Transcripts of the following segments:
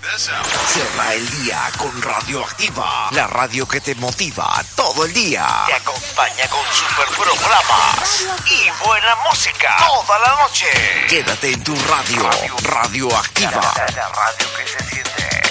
Cierra el día con Radioactiva, la radio que te motiva todo el día. Te acompaña con super programas y buena música toda la noche. Quédate en tu radio, Radioactiva. La radio que se siente.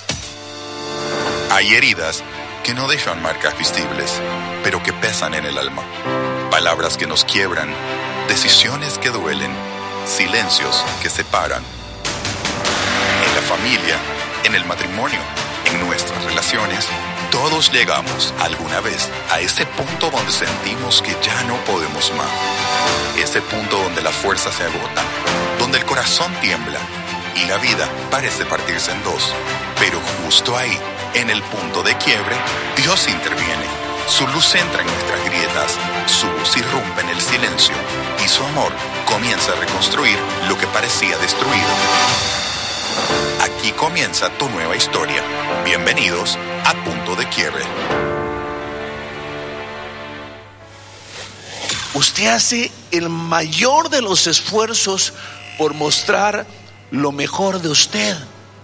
Hay heridas que no dejan marcas visibles, pero que pesan en el alma. Palabras que nos quiebran, decisiones que duelen, silencios que separan. En la familia, en el matrimonio, en nuestras relaciones, todos llegamos alguna vez a ese punto donde sentimos que ya no podemos más. Ese punto donde la fuerza se agota, donde el corazón tiembla y la vida parece partirse en dos. Pero justo ahí, en el punto de quiebre, Dios interviene. Su luz entra en nuestras grietas, su voz irrumpe en el silencio y su amor comienza a reconstruir lo que parecía destruido. Aquí comienza tu nueva historia. Bienvenidos a Punto de Quiebre. Usted hace el mayor de los esfuerzos por mostrar lo mejor de usted.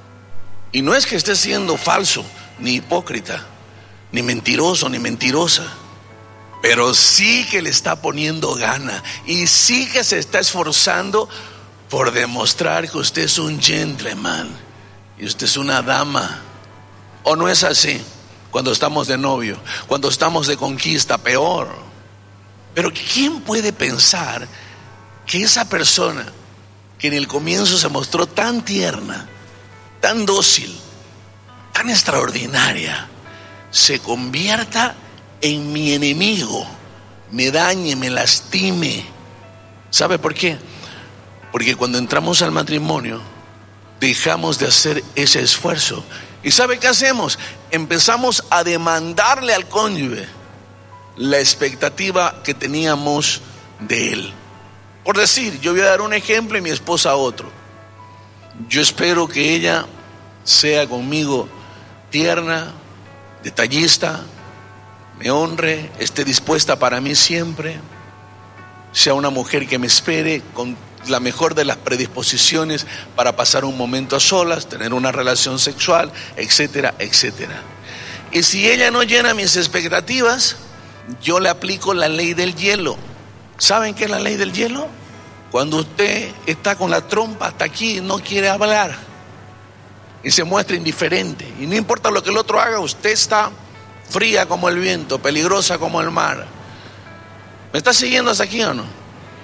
Y no es que esté siendo falso, ni hipócrita, ni mentiroso, ni mentirosa, pero sí que le está poniendo gana y sí que se está esforzando por demostrar que usted es un gentleman y usted es una dama. ¿O no es así? Cuando estamos de novio, cuando estamos de conquista, peor. Pero ¿quién puede pensar que esa persona que en el comienzo se mostró tan tierna, tan dócil, tan extraordinaria, se convierta en mi enemigo, me dañe, me lastime? ¿Sabe por qué? Porque cuando entramos al matrimonio, dejamos de hacer ese esfuerzo. ¿Y sabe qué hacemos? Empezamos a demandarle al cónyuge la expectativa que teníamos de él. Por decir, yo voy a dar un ejemplo y mi esposa otro. Yo espero que ella sea conmigo tierna, detallista, me honre, esté dispuesta para mí siempre, sea una mujer que me espere con la mejor de las predisposiciones para pasar un momento a solas, tener una relación sexual, etcétera, etcétera. Y si ella no llena mis expectativas, yo le aplico la ley del hielo. ¿Saben qué es la ley del hielo? Cuando usted está con la trompa hasta aquí, no quiere hablar y se muestra indiferente, y no importa lo que el otro haga, usted está fría como el viento, peligrosa como el mar. ¿Me está siguiendo hasta aquí o no?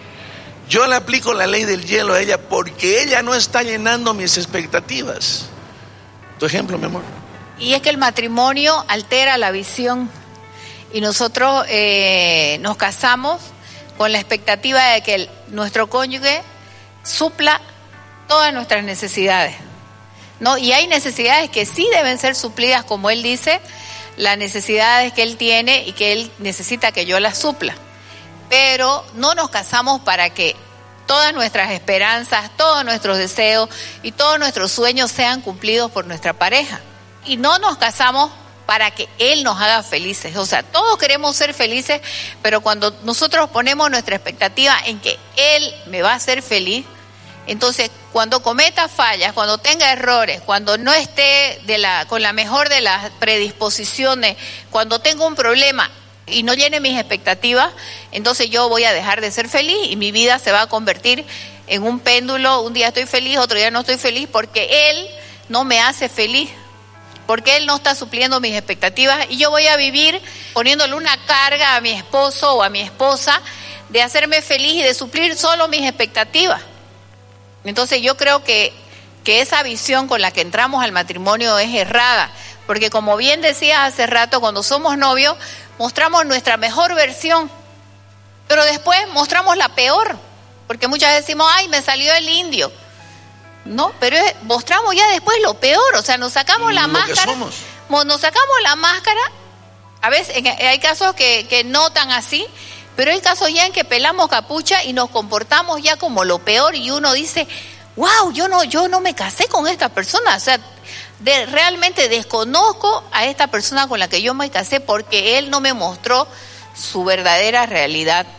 Yo le aplico la ley del hielo a ella porque ella no está llenando mis expectativas. Tu ejemplo, mi amor. Y es que el matrimonio altera la visión y nosotros nos casamos con la expectativa de que nuestro cónyuge supla todas nuestras necesidades, ¿no? Y hay necesidades que sí deben ser suplidas, como él dice, las necesidades que él tiene y que él necesita que yo las supla. Pero no nos casamos para que todas nuestras esperanzas, todos nuestros deseos y todos nuestros sueños sean cumplidos por nuestra pareja. Y no nos casamos para que él nos haga felices. O sea, todos queremos ser felices, pero cuando nosotros ponemos nuestra expectativa en que él me va a hacer feliz, entonces cuando cometa fallas, cuando tenga errores, cuando no esté con la mejor de las predisposiciones, cuando tenga un problema y no llene mis expectativas, entonces yo voy a dejar de ser feliz y mi vida se va a convertir en un péndulo. Un día estoy feliz, otro día no estoy feliz, porque él no me hace feliz, porque él no está supliendo mis expectativas, y yo voy a vivir poniéndole una carga a mi esposo o a mi esposa de hacerme feliz y de suplir solo mis expectativas. Entonces yo creo que esa visión con la que entramos al matrimonio es errada, porque como bien decías hace rato, cuando somos novios mostramos nuestra mejor versión, pero después mostramos la peor, porque muchas veces decimos, ay, me salió el indio. No, pero mostramos ya después lo peor, o sea, nos sacamos la máscara, nos sacamos la máscara. A veces hay casos que no tan así, pero hay casos ya en que pelamos capucha y nos comportamos ya como lo peor, y uno dice, wow, yo no me casé con esta persona, o sea, realmente desconozco a esta persona con la que yo me casé porque él no me mostró su verdadera realidad.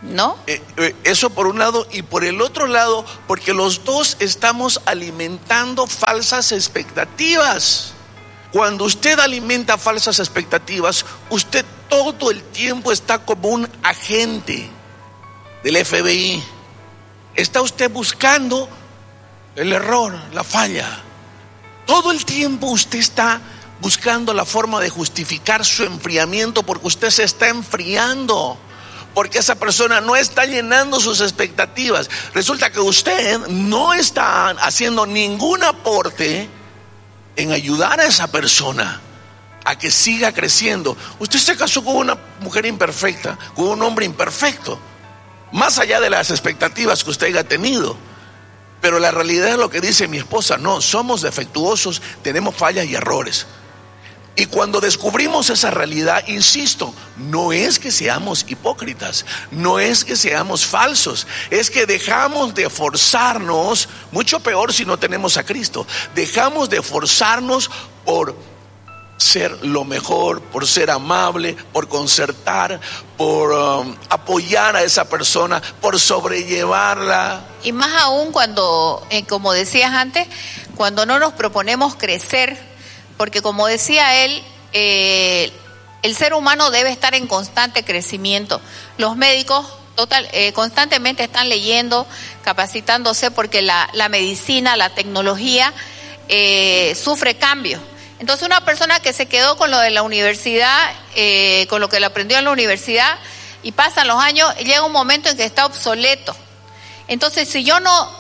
¿no? Eso por un lado, y por el otro lado, porque los dos estamos alimentando falsas expectativas. Cuando usted alimenta falsas expectativas, usted todo el tiempo está como un agente del FBI. Está usted buscando el error, la falla. Todo el tiempo usted está buscando la forma de justificar su enfriamiento, porque usted se está enfriando, porque esa persona no está llenando sus expectativas. Resulta que usted no está haciendo ningún aporte en ayudar a esa persona a que siga creciendo. Usted se casó con una mujer imperfecta, con un hombre imperfecto, más allá de las expectativas que usted haya tenido. Pero la realidad es lo que dice mi esposa: no, somos defectuosos, tenemos fallas y errores. Y cuando descubrimos esa realidad, insisto, no es que seamos hipócritas, no es que seamos falsos, es que dejamos de forzarnos, mucho peor si no tenemos a Cristo, dejamos de forzarnos por ser lo mejor, por ser amable, por concertar, por apoyar a esa persona, por sobrellevarla. Y más aún cuando, como decías antes, cuando no nos proponemos crecer. Porque como decía él, el ser humano debe estar en constante crecimiento. Los médicos constantemente están leyendo, capacitándose, porque la medicina, la tecnología sufre cambios. Entonces una persona que se quedó con lo de la universidad, con lo que le aprendió en la universidad, y pasan los años, llega un momento en que está obsoleto. Entonces si yo no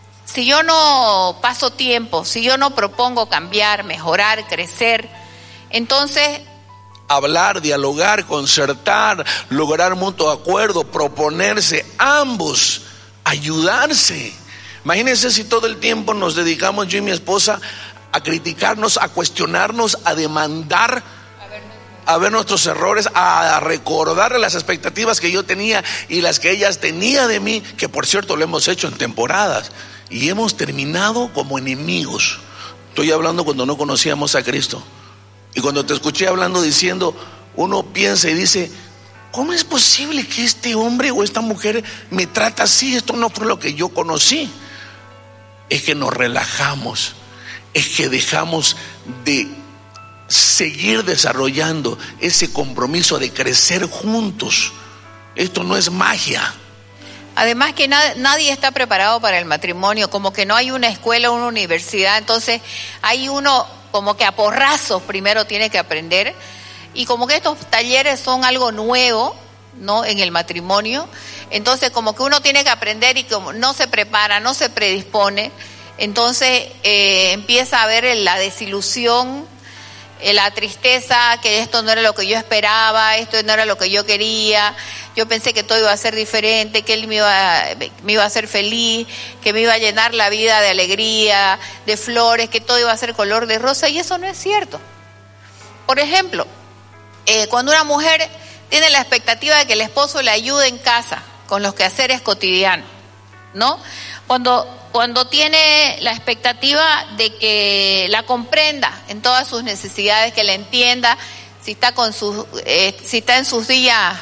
paso tiempo, si yo no propongo cambiar, mejorar, crecer, entonces hablar, dialogar, concertar, lograr mutuo acuerdo, proponerse, ambos, ayudarse. Imagínense si todo el tiempo nos dedicamos, yo y mi esposa, a criticarnos, a cuestionarnos, a demandar, a ver nuestros errores, a recordar las expectativas que yo tenía y las que ellas tenían de mí, que por cierto lo hemos hecho en temporadas. Y hemos terminado como enemigos. Estoy hablando cuando no conocíamos a Cristo. Y cuando te escuché hablando diciendo, uno piensa y dice, ¿cómo es posible que este hombre o esta mujer me trata así? Esto no fue lo que yo conocí. Es que nos relajamos, es que dejamos de seguir desarrollando ese compromiso de crecer juntos. Esto no es magia. Además que nadie está preparado para el matrimonio, como que no hay una escuela o una universidad, entonces hay uno como que a porrazos primero tiene que aprender, y como que estos talleres son algo nuevo, ¿no?, en el matrimonio, entonces como que uno tiene que aprender y como no se prepara, no se predispone, entonces empieza a haber la desilusión, la tristeza, que esto no era lo que yo esperaba, esto no era lo que yo quería, yo pensé que todo iba a ser diferente, que él me iba a hacer feliz, que me iba a llenar la vida de alegría, de flores, que todo iba a ser color de rosa, y eso no es cierto. Por ejemplo, cuando una mujer tiene la expectativa de que el esposo le ayude en casa con los quehaceres cotidianos, ¿no? Cuando tiene la expectativa de que la comprenda en todas sus necesidades, que la entienda, si está en sus días,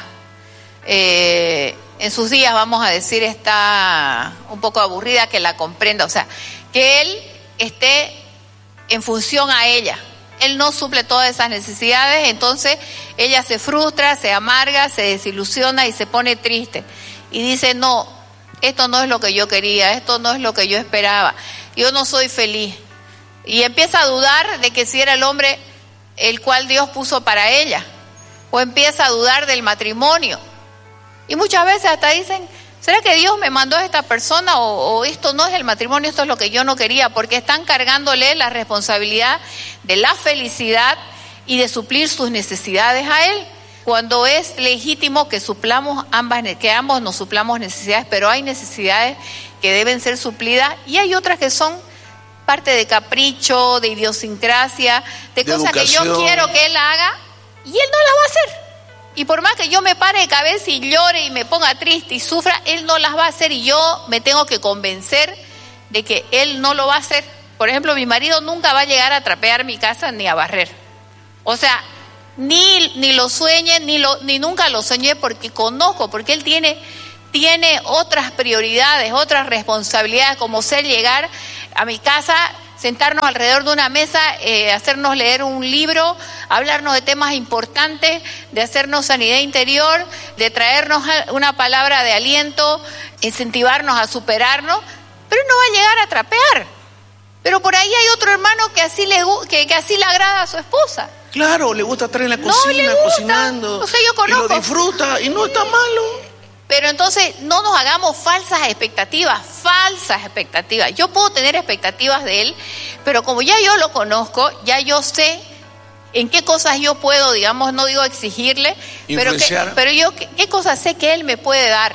vamos a decir, está un poco aburrida, que la comprenda, o sea, que él esté en función a ella. Él no suple todas esas necesidades, entonces ella se frustra, se amarga, se desilusiona y se pone triste. Y dice, no, esto no es lo que yo quería, esto no es lo que yo esperaba, yo no soy feliz. Y empieza a dudar de que si era el hombre el cual Dios puso para ella, o empieza a dudar del matrimonio. Y muchas veces hasta dicen, ¿será que Dios me mandó a esta persona o esto no es el matrimonio, esto es lo que yo no quería? Porque están cargándole la responsabilidad de la felicidad y de suplir sus necesidades a él. Cuando es legítimo que ambos nos suplamos necesidades, pero hay necesidades que deben ser suplidas y hay otras que son parte de capricho, de idiosincrasia, de cosas educación, que yo quiero que él haga y él no las va a hacer. Y por más que yo me pare de cabeza y llore y me ponga triste y sufra, él no las va a hacer y yo me tengo que convencer de que él no lo va a hacer. Por ejemplo, mi marido nunca va a llegar a trapear mi casa ni a barrer. O sea, ni lo sueñe, ni nunca lo soñé, porque conozco, porque él tiene tiene otras prioridades, otras responsabilidades, como ser llegar a mi casa, sentarnos alrededor de una mesa, hacernos leer un libro, hablarnos de temas importantes, de hacernos sanidad interior, de traernos una palabra de aliento, incentivarnos a superarnos, pero no va a llegar a trapear. Pero por ahí hay otro hermano que así le agrada a su esposa. Claro, le gusta estar en la cocina, cocinando. O sea, yo conozco. Y lo disfruta y no está malo. Pero entonces no nos hagamos falsas expectativas. Yo puedo tener expectativas de él, pero como ya yo lo conozco, ya yo sé en qué cosas yo puedo, digamos, no digo exigirle, pero yo qué cosas sé que él me puede dar.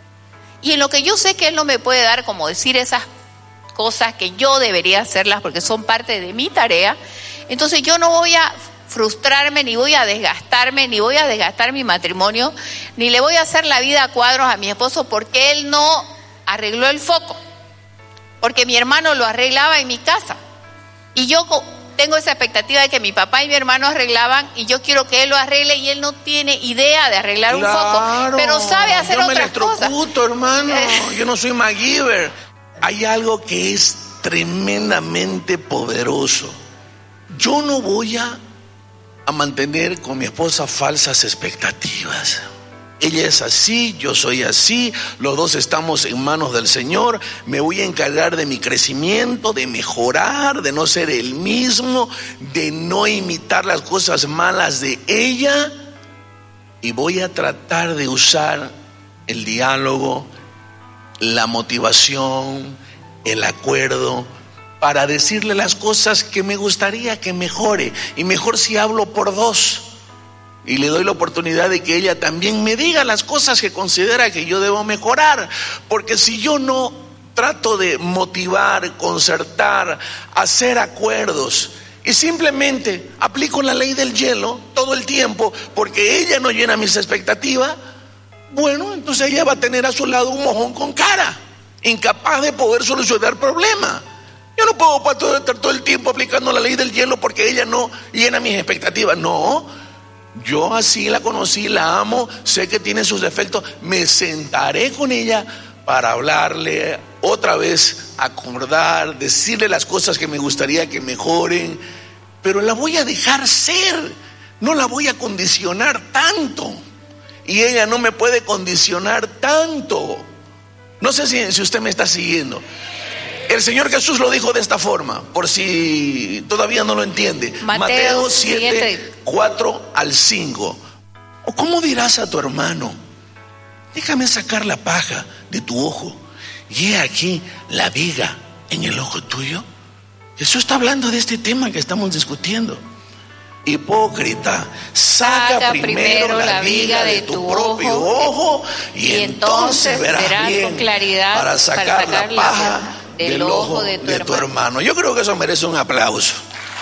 Y en lo que yo sé que él no me puede dar, como decir esas cosas que yo debería hacerlas porque son parte de mi tarea, entonces yo no voy a frustrarme, ni voy a desgastarme, ni voy a desgastar mi matrimonio, ni le voy a hacer la vida a cuadros a mi esposo porque él no arregló el foco, porque mi hermano lo arreglaba en mi casa y yo tengo esa expectativa de que mi papá y mi hermano arreglaban y yo quiero que él lo arregle y él no tiene idea de arreglar un foco, pero sabe hacer otras cosas. Yo me electrocuto, hermano, yo no soy MacGyver. Hay algo que es tremendamente poderoso. Yo no voy a mantener con mi esposa falsas expectativas. Ella es así, yo soy así, los dos estamos en manos del Señor. Me voy a encargar de mi crecimiento, de mejorar, de no ser el mismo, de no imitar las cosas malas de ella. Y voy a tratar de usar el diálogo, la motivación, el acuerdo, para decirle las cosas que me gustaría que mejore. Y mejor si hablo por dos. Y le doy la oportunidad de que ella también me diga las cosas que considera que yo debo mejorar. Porque si yo no trato de motivar, concertar, hacer acuerdos y simplemente aplico la ley del hielo todo el tiempo porque ella no llena mis expectativas, bueno, entonces ella va a tener a su lado un mojón con cara, incapaz de poder solucionar problemas. Yo no puedo estar todo el tiempo aplicando la ley del hielo porque ella no llena mis expectativas. No, yo así la conocí, la amo, sé que tiene sus defectos. Me sentaré con ella para hablarle otra vez, acordar, decirle las cosas que me gustaría que mejoren, pero la voy a dejar ser, no la voy a condicionar tanto. Y ella no me puede condicionar tanto. No sé si usted me está siguiendo. El Señor Jesús lo dijo de esta forma, por si todavía no lo entiende. Mateo 7, 4 al 5. ¿O cómo dirás a tu hermano: déjame sacar la paja de tu ojo y he aquí la viga en el ojo tuyo? Jesús está hablando de este tema que estamos discutiendo. Hipócrita, saca primero la viga de tu propio ojo y entonces verás bien con claridad para sacar la paja del ojo de tu hermano. Yo creo que eso merece un aplauso.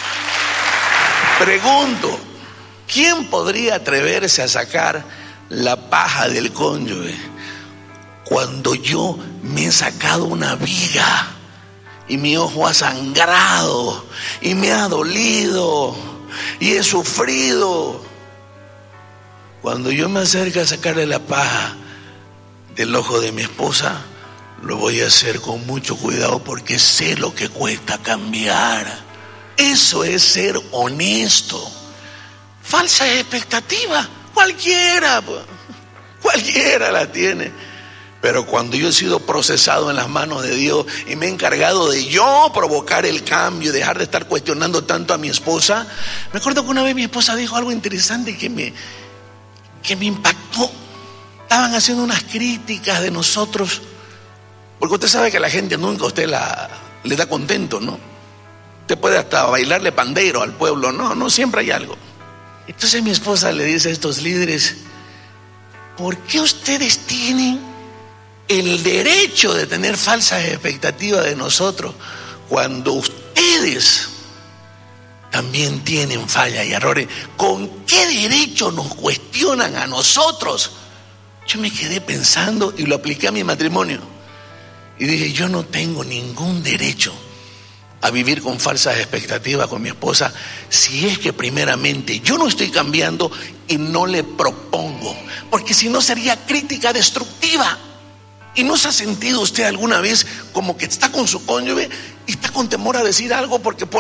Pregunto, ¿quién podría atreverse a sacar la paja del cónyuge cuando yo me he sacado una viga y mi ojo ha sangrado y me ha dolido y he sufrido? Cuando yo me acerco a sacarle la paja del ojo de mi esposa, lo voy a hacer con mucho cuidado porque sé lo que cuesta cambiar. Eso es ser honesto. Falsa expectativa, cualquiera la tiene. Pero cuando yo he sido procesado en las manos de Dios y me he encargado de yo provocar el cambio y dejar de estar cuestionando tanto a mi esposa, me acuerdo que una vez mi esposa dijo algo interesante que me impactó. Estaban haciendo unas críticas de nosotros, porque usted sabe que a la gente nunca a usted le da contento, ¿no? Usted puede hasta bailarle pandeiro al pueblo, no siempre hay algo. Entonces mi esposa le dice a estos líderes: ¿por qué ustedes tienen el derecho de tener falsas expectativas de nosotros cuando ustedes también tienen fallas y errores? ¿Con qué derecho nos cuestionan a nosotros? Yo me quedé pensando y lo apliqué a mi matrimonio y dije: yo no tengo ningún derecho a vivir con falsas expectativas con mi esposa si es que primeramente yo no estoy cambiando y no le propongo, porque si no sería crítica destructiva. ¿Y no se ha sentido usted alguna vez como que está con su cónyuge y está con temor a decir algo porque